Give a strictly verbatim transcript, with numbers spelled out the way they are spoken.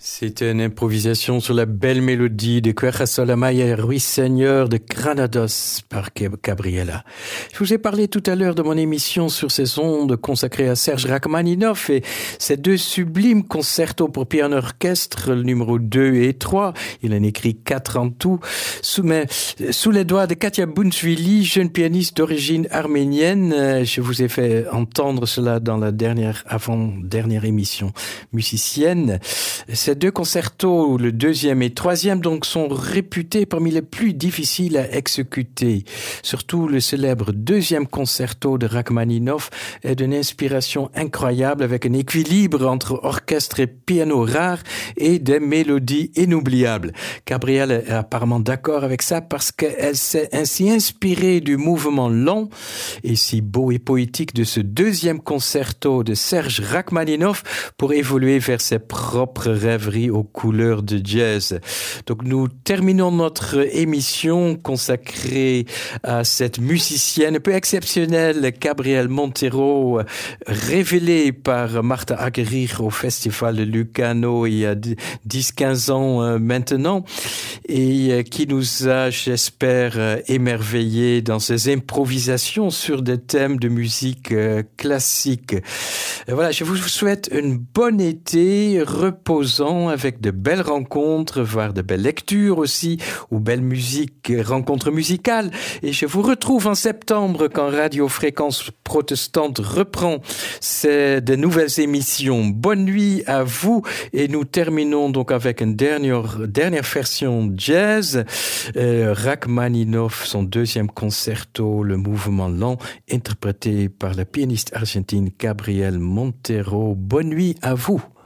C'était une improvisation sur la belle mélodie de Cuerja Solamaya, Ruisseigneur de Granados par Gabriela. Je vous ai parlé tout à l'heure de mon émission sur ces ondes consacrée à Serge Rachmaninoff et ces deux sublimes concertos pour piano orchestre, le numéro deux et trois. Il en écrit quatre en tout. Sous, mes, sous les doigts de Katia Bounchvili, jeune pianiste d'origine arménienne. Je vous ai fait entendre cela dans la dernière, avant-dernière émission musicienne. Ces deux concertos, le deuxième et troisième, donc, sont réputés parmi les plus difficiles à exécuter. Surtout le célèbre deuxième concerto de Rachmaninoff est d'une inspiration incroyable avec un équilibre entre orchestre et piano rare et des mélodies inoubliables. Gabrielle est apparemment d'accord avec ça parce qu'elle s'est ainsi inspirée du mouvement lent et si beau et poétique de ce deuxième concerto de Serge Rachmaninoff pour évoluer vers ses propres rêves aux couleurs de jazz. Donc nous terminons notre émission consacrée à cette musicienne un peu exceptionnelle, Gabrielle Montero, révélée par Martha Argerich au Festival de Lucano il y a dix quinze ans maintenant et qui nous a, j'espère, émerveillés dans ses improvisations sur des thèmes de musique classique. Voilà, je vous souhaite une bonne été reposant avec de belles rencontres, voire de belles lectures aussi, ou belles musiques, rencontres musicales. Et je vous retrouve en septembre quand Radio Fréquence Protestante reprend ses, de nouvelles émissions. Bonne nuit à vous et nous terminons donc avec une dernière, dernière version jazz. Euh, Rachmaninoff, son deuxième concerto, le mouvement lent, interprété par la pianiste argentine Gabrielle Montero. Bonne nuit à vous.